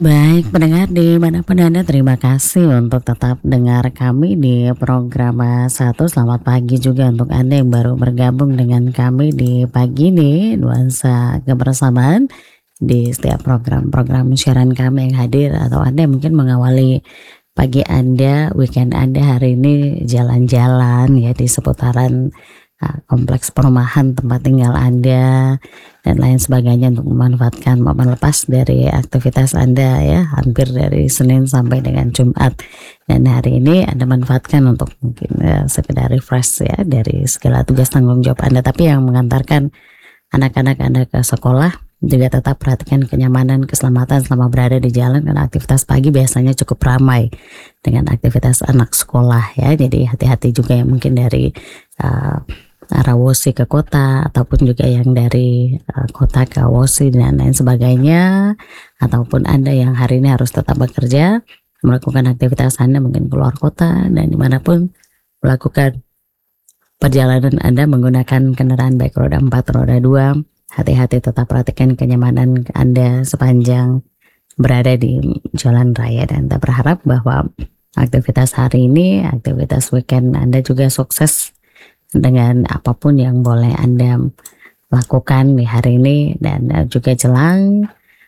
Baik, pendengar dimanapun Anda, terima kasih untuk tetap dengar kami di program satu. Selamat pagi juga untuk Anda yang baru bergabung dengan kami di pagi ini, Nuansa Kebersamaan. Di setiap program-program siaran kami yang hadir, atau Anda mungkin mengawali pagi Anda, weekend Anda hari ini jalan-jalan ya di seputaran kompleks perumahan tempat tinggal Anda dan lain sebagainya, untuk memanfaatkan momen lepas dari aktivitas Anda ya, hampir dari Senin sampai dengan Jumat. Dan hari ini Anda manfaatkan untuk mungkin sekedar refresh ya dari segala tugas tanggung jawab Anda. Tapi yang mengantarkan anak-anak Anda ke sekolah juga tetap perhatikan kenyamanan, keselamatan selama berada di jalan, karena aktivitas pagi biasanya cukup ramai dengan aktivitas anak sekolah ya. Jadi hati-hati juga yang mungkin dari arah Wosi ke kota, ataupun juga yang dari kota ke Wosi dan lain sebagainya, ataupun Anda yang hari ini harus tetap bekerja, melakukan aktivitas Anda mungkin keluar kota dan dimanapun melakukan perjalanan Anda menggunakan kendaraan baik roda 4, roda 2, hati-hati, tetap perhatikan kenyamanan Anda sepanjang berada di jalan raya. Dan kita berharap bahwa aktivitas hari ini, aktivitas weekend Anda juga sukses dengan apapun yang boleh Anda lakukan di hari ini. Dan juga jelang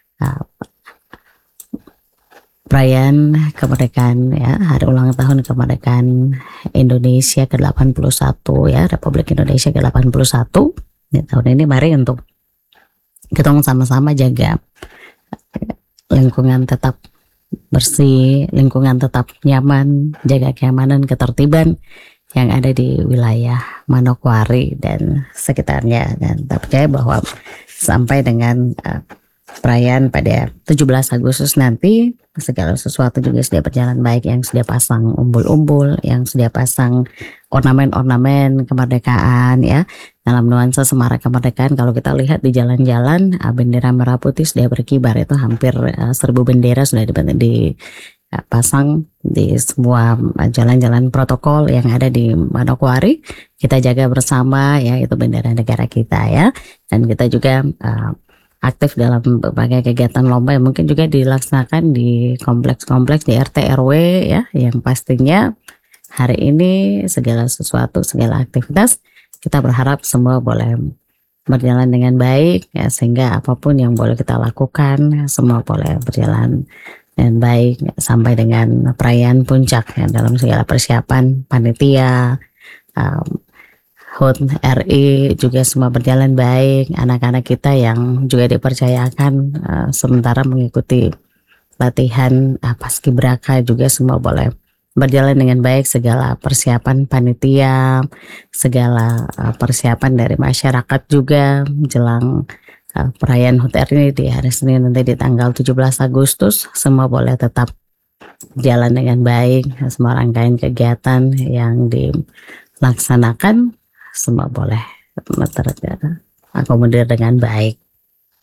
perayaan kemerdekaan ya, hari ulang tahun kemerdekaan Indonesia ke-81 ya, Republik Indonesia ke-81 di tahun ini. Mari untuk kita sama-sama jaga lingkungan tetap bersih, lingkungan tetap nyaman, jaga keamanan, ketertiban yang ada di wilayah Manokwari dan sekitarnya. Dan tak percaya bahwa sampai dengan perayaan pada 17 Agustus nanti, segala sesuatu juga sudah berjalan baik, yang sudah pasang umbul-umbul, yang sudah pasang ornamen-ornamen kemerdekaan ya, dalam nuansa semarak kemerdekaan. Kalau kita lihat di jalan-jalan, bendera merah putih sudah berkibar, itu hampir 1000 bendera sudah dipasang di semua jalan-jalan protokol yang ada di Manokwari. Kita jaga bersama ya, itu bendera negara kita ya. Dan kita juga aktif dalam berbagai kegiatan lomba yang mungkin juga dilaksanakan di kompleks-kompleks, di RT RW ya, yang pastinya hari ini segala sesuatu, segala aktivitas kita berharap semua boleh berjalan dengan baik ya, sehingga apapun yang boleh kita lakukan semua boleh berjalan dengan baik sampai dengan perayaan puncak ya, dalam segala persiapan panitia, HUT RI juga semua berjalan baik. Anak-anak kita yang juga dipercayakan sementara mengikuti latihan paskibraka juga semua boleh berjalan dengan baik. Segala persiapan panitia, segala persiapan dari masyarakat juga jelang perayaan HUT RI di hari Senin nanti di tanggal 17 Agustus, semua boleh tetap jalan dengan baik. Semua rangkaian kegiatan yang dilaksanakan semua boleh terakomodir dengan baik.